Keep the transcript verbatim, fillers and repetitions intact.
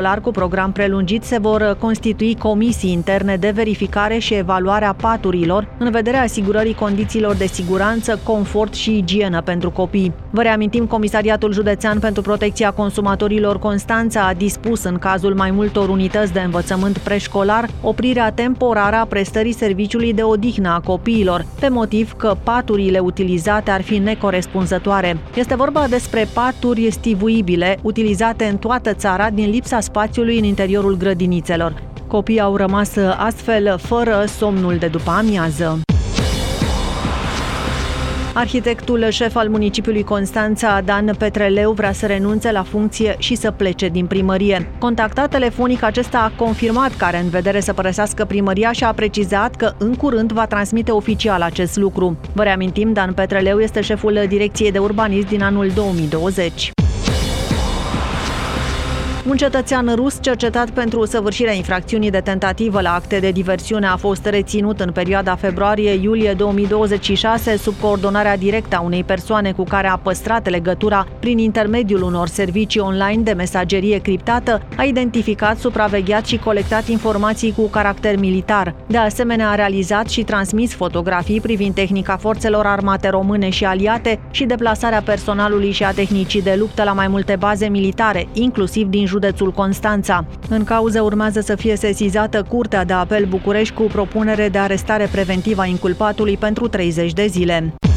Cu program prelungit se vor constitui comisii interne de verificare și evaluare a paturilor în vederea asigurării condițiilor de siguranță, confort și igienă pentru copii. Vă reamintim, Comisariatul Județean pentru Protecția Consumatorilor Constanța a dispus în cazul mai multor unități de învățământ preșcolar oprirea temporară a prestării serviciului de odihnă a copiilor, pe motiv că paturile utilizate ar fi necorespunzătoare. Este vorba despre paturi stivuibile utilizate în toată țara din lipsa spațiului în interiorul grădinițelor. Copiii au rămas astfel fără somnul de după amiază. Arhitectul șef al municipiului Constanța, Dan Petreleu, vrea să renunțe la funcție și să plece din primărie. Contactat telefonic, acesta a confirmat că are în vedere să părăsească primăria și a precizat că în curând va transmite oficial acest lucru. Vă reamintim, Dan Petreleu este șeful Direcției de Urbanism din anul două mii douăzeci. Un cetățean rus cercetat pentru săvârșirea infracțiunii de tentativă la acte de diversiune a fost reținut în perioada februarie-iulie două mii douăzeci și șase sub coordonarea directă a unei persoane cu care a păstrat legătura prin intermediul unor servicii online de mesagerie criptată, a identificat, supravegheat și colectat informații cu caracter militar. De asemenea, a realizat și transmis fotografii privind tehnica forțelor armate române și aliate și deplasarea personalului și a tehnicii de luptă la mai multe baze militare, inclusiv din județul Constanța. În cauză urmează să fie sesizată Curtea de Apel București cu propunere de arestare preventivă a inculpatului pentru treizeci de zile.